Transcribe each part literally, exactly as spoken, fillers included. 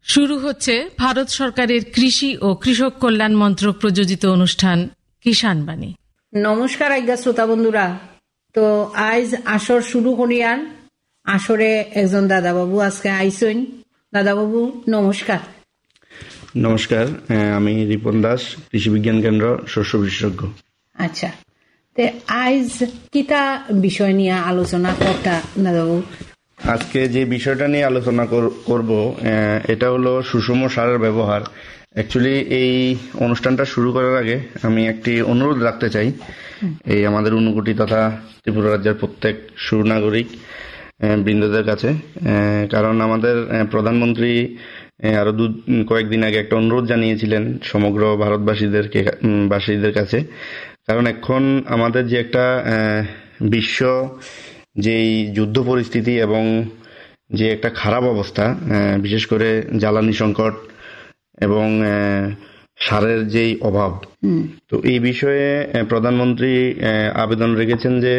শুরু হচ্ছে ভারত সরকারের কৃষি ও কৃষক কল্যাণ মন্ত্রক প্রযোজিত অনুষ্ঠান কিষাণ বাণী। নমস্কার আজ্ঞা শ্রোতা বন্ধুরা, তো আজ আসর শুরু করিয়ান। আসরে একজন দাদাবাবু আজকে আইসইন। দাদাবাবু নমস্কার। নমস্কার, আমি রিপন দাস, কৃষি বিজ্ঞান কেন্দ্র শস্য বিশেষজ্ঞ। আচ্ছা, তে আজ কিতা বিষয় নিয়ে আলোচনা করতা দাদাবাবু? আজকে যে বিষয়টা নিয়ে আলোচনা করব এটা হলো সুষম সারের ব্যবহার। অ্যাকচুয়ালি এই অনুষ্ঠানটা শুরু করার আগে আমি একটি অনুরোধ রাখতে চাই এই আমাদের ঊনকোটি তথা ত্রিপুরা রাজ্যের প্রত্যেক সুনাগরিক বৃন্দদের কাছে, কারণ আমাদের প্রধানমন্ত্রী আরো দু কয়েকদিন আগে একটা অনুরোধ জানিয়েছিলেন সমগ্র ভারতবাসীদের বাসীদের কাছে। কারণ এখন আমাদের যে একটা বিশ্ব যেই যুদ্ধ পরিস্থিতি এবং যে একটা খারাপ অবস্থা, বিশেষ করে জ্বালানি সংকট এবং সারের যেই অভাব, তো এই বিষয়ে প্রধানমন্ত্রী আবেদন রেখেছেন যে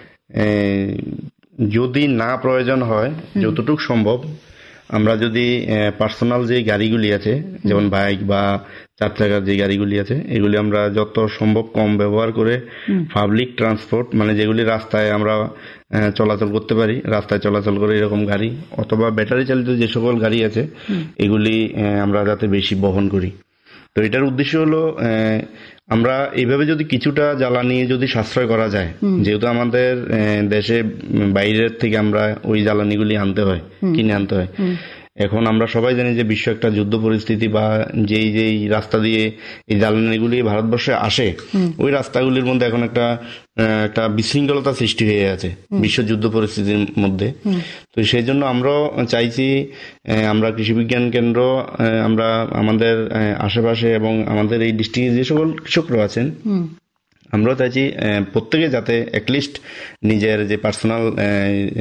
যদি না প্রয়োজন হয় যতটুকু সম্ভব আমরা যদি পার্সোনাল যে গাড়িগুলি আছে, যেমন বাইক বা চার চাকার যে গাড়িগুলি আছে, এগুলি আমরা যত সম্ভব কম ব্যবহার করে পাবলিক ট্রান্সপোর্ট, মানে যেগুলি রাস্তায় আমরা চলাচল করতে পারি, রাস্তায় চলাচল করে এরকম গাড়ি অথবা ব্যাটারি চালিত যে সকল গাড়ি আছে এগুলি আমরা যাতে বেশি বহন করি। তো এটার উদ্দেশ্য হলো আমরা এইভাবে যদি কিছুটা জ্বালানি যদি সাশ্রয় করা যায়, যেহেতু আমাদের দেশে বাইরের থেকে আমরা ওই জ্বালানিগুলি আনতে হয়, কিনে আনতে হয়। এখন আমরা সবাই জানি যে বিশ্ব একটা যুদ্ধ পরিস্থিতি বা যেই যেই রাস্তা দিয়ে এই জ্বালানিগুলি ভারতবর্ষে আসে, ওই রাস্তাগুলির মধ্যে এখন একটা একটা বিশৃঙ্খলতা সৃষ্টি হয়ে আছে বিশ্ব যুদ্ধ পরিস্থিতির মধ্যে। তো সেই জন্য আমরাও চাইছি, আমরা কৃষি বিজ্ঞান কেন্দ্র আমরা আমাদের আশেপাশে এবং আমাদের এই ডিস্ট্রিক্টে যে সকল কৃষকরা আছেন, আমরাও চাইছি প্রত্যেকে যাতে অ্যাটলিস্ট নিজের যে পার্সোনাল